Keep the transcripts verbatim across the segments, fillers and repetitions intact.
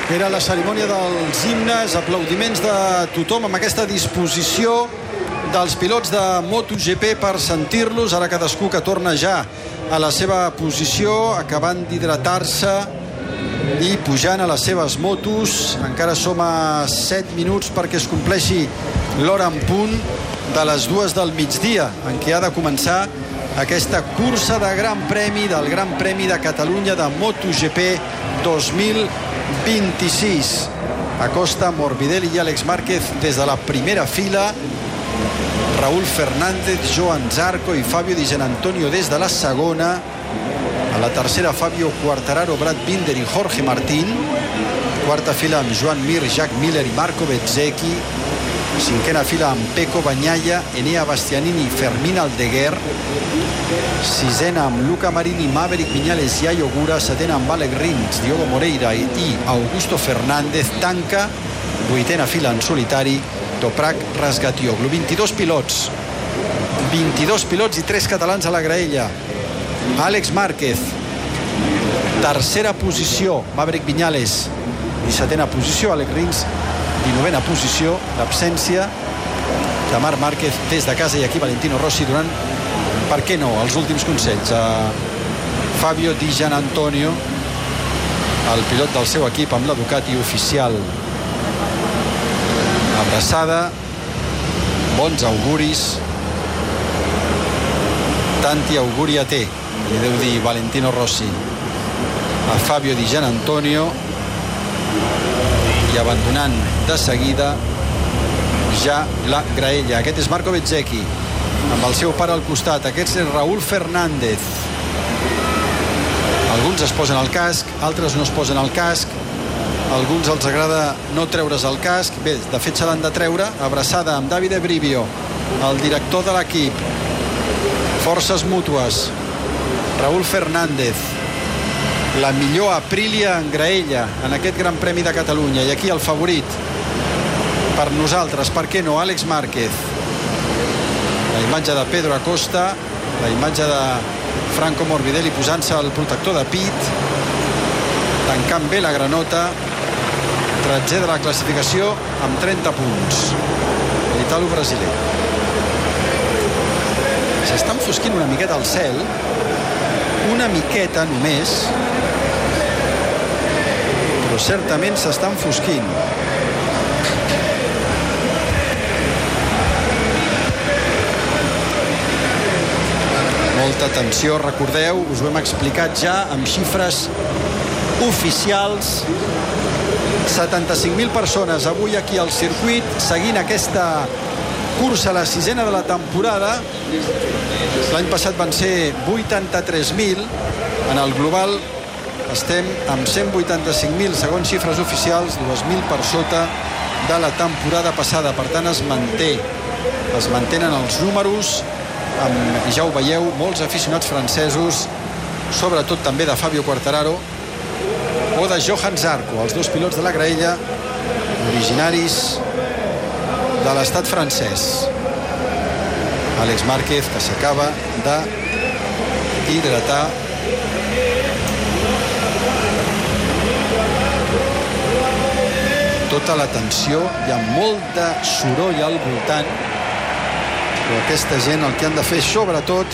Era la cerimònia dels himnes, aplaudiments de tothom amb aquesta disposició dels pilots de MotoGP per sentir-los. Ara cadascú que torna ja a la seva posició, acabant d'hidratar-se i pujant a les seves motos. Encara som a set minuts perquè es compleixi l'hora en punt de les dues del migdia, en què ha de començar aquesta cursa de Gran Premi, del Gran Premi de Catalunya de MotoGP dos mil vint-i-sis. Acosta, Morbidelli i Àlex Márquez des de la primera fila. Raúl Fernández, Joan Zarco i Fabio Di Giannantonio des de la segona. A la tercera, Fabio Quartararo, Brad Binder i Jorge Martín. Quarta fila amb Joan Mir, Jack Miller i Marco Bezzecchi. Cinquena fila amb Pecco Bagnaia, Enea Bastianini i Fermín Aldeguer. Sisena amb Luca Marini, Maverick Viñales i Ayo Gura. Setena amb Alec Rins, Diogo Moreira i Augusto Fernández. Tanca vuitena fila en solitari Toprak Razgatlioglu. vint-i-dos pilots vint-i-dos pilots i tres catalans a la graella. Àlex Márquez, tercera posició, Maverick Viñales, i setena posició, Alec Rins, i novena posició, l'absència de Marc Márquez des de casa, i aquí Valentino Rossi donant, per què no, els últims consells a Fabio Di Giannantonio, el pilot del seu equip amb la Ducati oficial. Abraçada, bons auguris, tanti auguria té, li deu dir Valentino Rossi a Fabio Di Giannantonio, i abandonant de seguida ja la graella. Aquest és Marco Bezzecchi amb el seu pare al costat. Aquest és Raúl Fernández. Alguns es posen el casc, altres no es posen el casc, alguns els agrada no treure's el casc. Bé, de fet se l'han de treure. Abraçada amb Davide Brivio, el director de l'equip. Forces mútues. Raúl Fernández, la millor Aprilia en graella en aquest Gran Premi de Catalunya, i aquí el favorit per nosaltres, per què no, Àlex Márquez. La imatge de Pedro Acosta, la imatge de Franco Morbidelli posant-se el protector de pit, tancant bé la granota. Tretzè de la classificació amb trenta punts, l'italo-brasiler. S'està enfosquint una miqueta el cel, una miqueta només, però certament s'està enfosquint. Molta atenció, recordeu, us ho hem explicat ja amb xifres oficials. setanta-cinc mil persones avui aquí al circuit seguint aquesta cursa, la sisena de la temporada. L'any passat van ser vuitanta-tres mil. En el global estem amb cent vuitanta-cinc mil, segons xifres oficials, dos mil per sota de la temporada passada. Per tant, es manté, es mantenen els números, amb, ja ho veieu, molts aficionats francesos, sobretot també de Fabio Quartararo o de Johan Zarco, els dos pilots de la graella, originaris de l'estat francès. Àlex Márquez, que s'acaba de hidratar. Tota l'atenció, hi ha molt de soroll al voltant, però aquesta gent el que han de fer sobretot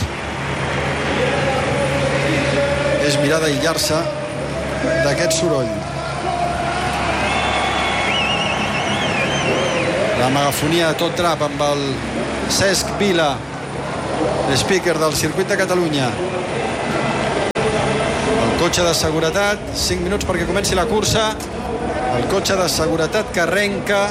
és mirar d'aïllar-se d'aquest soroll. La megafonia a tot drap amb el Cesc Vila, l'speaker del circuit de Catalunya. El cotxe de seguretat, cinc minuts perquè comenci la cursa. El cotxe de seguretat que arrenca.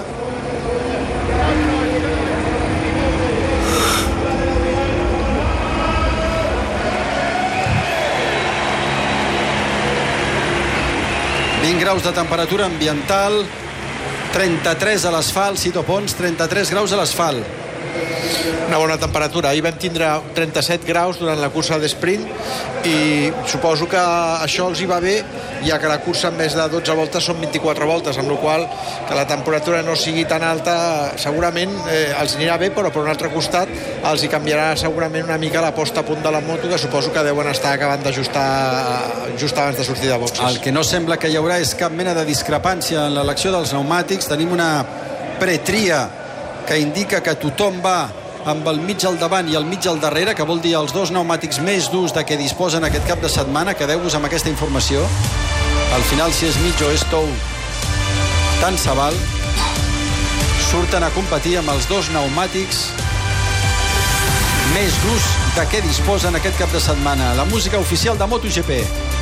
vint graus de temperatura ambiental, trenta-tres a l'asfalt, Sito Pons, trenta-tres graus a l'asfalt. una bona temperatura. Ahir vam tindre trenta-set graus durant la cursa d'esprint i suposo que això els hi va bé, ja que la cursa en més de dotze voltes són vint-i-quatre voltes, amb la qual que la temperatura no sigui tan alta segurament eh, els anirà bé, però per un altre costat els hi canviarà segurament una mica la posta a punt de la moto, que suposo que deuen estar acabant d'ajustar just abans de sortir de boxes. El que no sembla que hi haurà és cap mena de discrepància en l'elecció dels pneumàtics. Tenim una pretria que indica que tothom va amb el mig al davant i el mig al darrere, que vol dir els dos pneumàtics més durs de què disposen aquest cap de setmana. Quedeu-vos amb aquesta informació. Al final, si és mig o és tou, tant se val. Surten a competir amb els dos pneumàtics més durs de què disposen aquest cap de setmana. La música oficial de MotoGP.